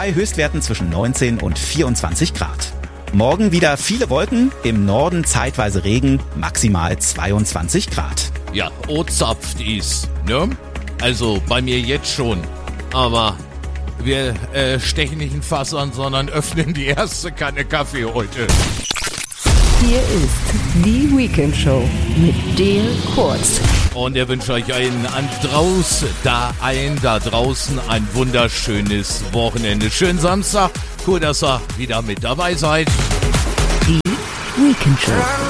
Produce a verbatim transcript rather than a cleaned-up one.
bei Höchstwerten zwischen neunzehn und vierundzwanzig Grad. Morgen wieder viele Wolken, im Norden zeitweise Regen, maximal zweiundzwanzig Grad. Ja, o zapft is, ne? Also bei mir jetzt schon. Aber wir äh, stechen nicht ein Fass an, sondern öffnen die erste Kanne Kaffee heute. Hier ist die Weekend Show mit Dale Kurz. Und er wünscht euch einen an draußen, da ein, da draußen ein wunderschönes Wochenende. Schönen Samstag. Cool, dass ihr wieder mit dabei seid. Die Weekend Show.